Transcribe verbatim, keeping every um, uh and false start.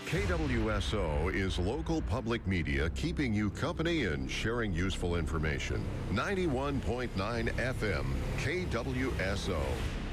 K W S O is local public media keeping you company and sharing useful information. ninety-one point nine F M, K W S O.